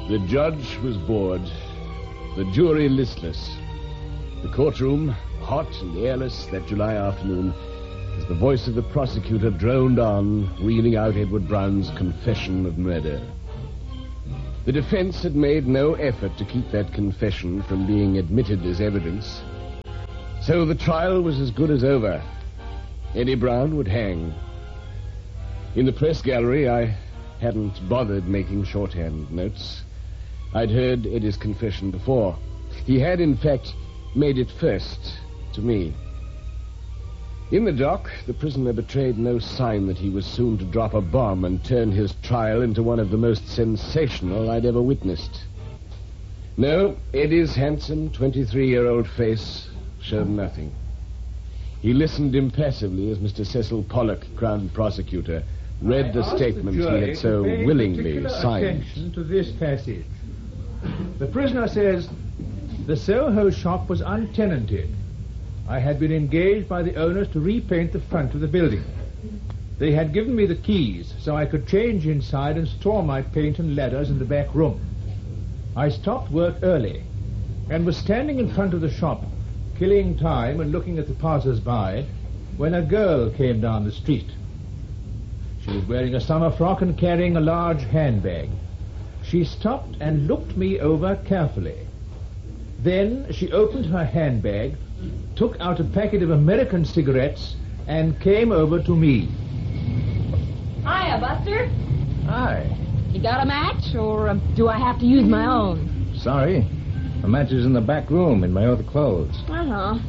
The judge was bored, the jury listless, the courtroom hot and airless that July afternoon as the voice of the prosecutor droned on, reeling out Edward Brown's confession of murder. The defense had made no effort to keep that confession from being admitted as evidence, so the trial was as good as over. Eddie Brown would hang. In the press gallery, I hadn't bothered making shorthand notes. I'd heard Eddie's confession before. He had, in fact, made it first to me. In the dock, the prisoner betrayed no sign that he was soon to drop a bomb and turn his trial into one of the most sensational I'd ever witnessed. No, Eddie's handsome 23-year-old face showed nothing. He listened impassively as Mr. Cecil Pollock, Crown Prosecutor, read the statement he had so willingly signed. Attention to this passage. The prisoner says, "The Soho shop was untenanted. I had been engaged by the owners to repaint the front of the building. They had given me the keys so I could change inside and store my paint and ladders in the back room. I stopped work early and was standing in front of the shop, killing time and looking at the passers-by, when a girl came down the street. She was wearing a summer frock and carrying a large handbag. She stopped and looked me over carefully. Then she opened her handbag, took out a packet of American cigarettes, and came over to me." Hiya, Buster. Hi. You got a match, or do I have to use my own? Sorry. The match is in the back room in my other clothes. Uh-huh.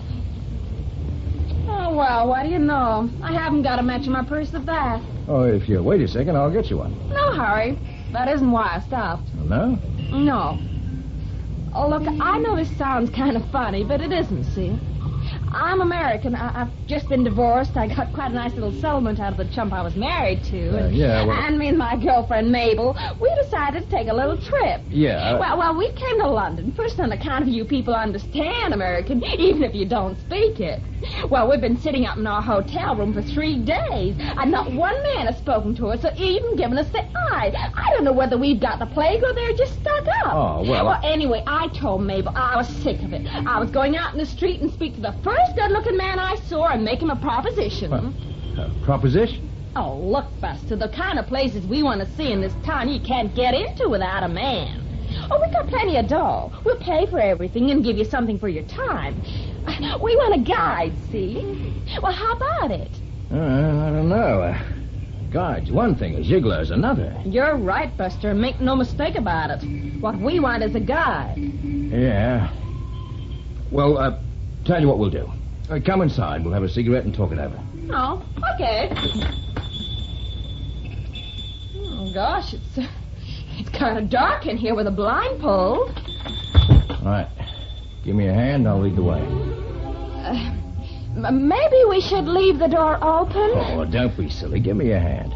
Oh, well, what do you know? I haven't got a match in my purse at that. Oh, if you wait a second, I'll get you one. No hurry. That isn't why I stopped. No? No. Oh, look, I know this sounds kind of funny, but it isn't, see? I'm American. I've just been divorced. I got quite a nice little settlement out of the chump I was married to. Yeah, well... And me and my girlfriend, Mabel, we decided to take a little trip. Yeah. Well, we came to London, first on account of you people understand American, even if you don't speak it. Well, we've been sitting up in our hotel room for 3 days, and not one man has spoken to us or even given us the eye. I don't know whether we've got the plague or they're just stuck up. Oh, well... Anyway, I told Mabel I was sick of it. I was going out in the street and speak to the first good-looking man I saw and make him a proposition. Proposition? Oh, look, Buster, the kind of places we want to see in this town you can't get into without a man. Oh, we got plenty of dough. We'll pay for everything and give you something for your time. We want a guide, see? Well, how about it? I don't know. Guide's one thing, a giggler's another. You're right, Buster. Make no mistake about it. What we want is a guide. Yeah. Well, tell you what we'll do. Come inside. We'll have a cigarette and talk it over. Oh, okay. Oh, gosh, it's kind of dark in here with a blind pulled. All right. Give me a hand, I'll lead the way. Maybe we should leave the door open. Oh, don't be silly. Give me a hand.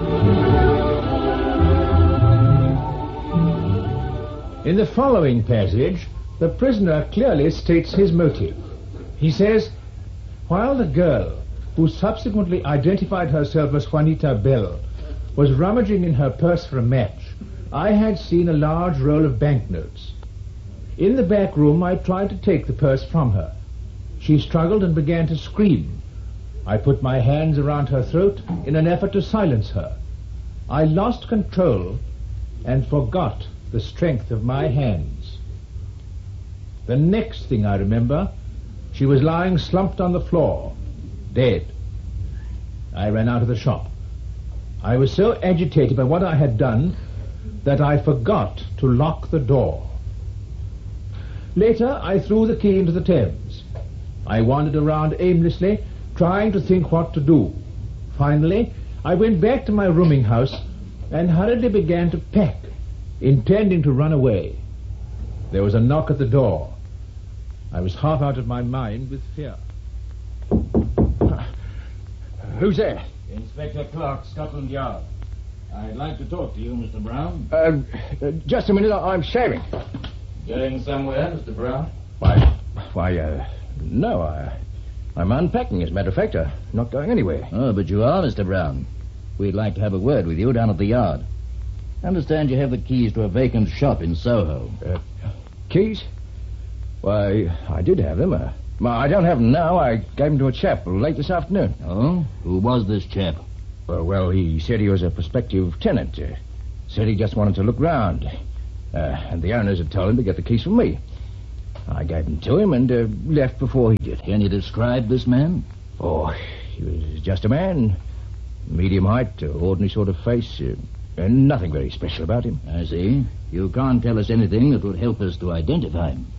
In the following passage, the prisoner clearly states his motive. He says, "While the girl, who subsequently identified herself as Juanita Bell, was rummaging in her purse for a match, I had seen a large roll of banknotes. In the back room, I tried to take the purse from her. She struggled and began to scream. I put my hands around her throat in an effort to silence her. I lost control and forgot the strength of my hands. The next thing I remember, she was lying slumped on the floor, dead. I ran out of the shop. I was so agitated by what I had done that I forgot to lock the door. Later, I threw the key into the Thames. I wandered around aimlessly, trying to think what to do. Finally, I went back to my rooming house and hurriedly began to pack, intending to run away. There was a knock at the door. I was half out of my mind with fear. Who's there? Inspector Clark, Scotland Yard. I'd like to talk to you, Mr. Brown. Just a minute, I'm shaving. Going somewhere, Mr. Brown? No, I'm unpacking, as a matter of fact. I'm not going anywhere. Oh, but you are, Mr. Brown. We'd like to have a word with you down at the yard. I understand you have the keys to a vacant shop in Soho. Keys? Why, I did have them. I don't have them now. I gave them to a chap late this afternoon. Oh? Who was this chap? Well, he said he was a prospective tenant. Said he just wanted to look round. And the owners had told him to get the keys from me. I gave them to him and left before he did. Can you describe this man? Oh, he was just a man. Medium height, ordinary sort of face, and nothing very special about him. I see. You can't tell us anything that would help us to identify him.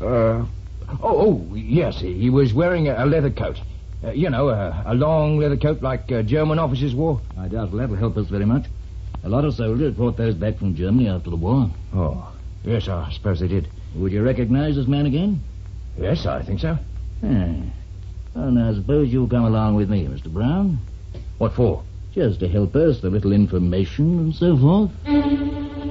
Yes, he was wearing a leather coat. A long leather coat like German officers wore. I doubt that'll help us very much. A lot of soldiers brought those back from Germany after the war. Oh, yes, I suppose they did. Would you recognize this man again? Yes, I think so. Well, now, suppose you'll come along with me, Mr. Brown. What for? Just to help us, the little information and so forth.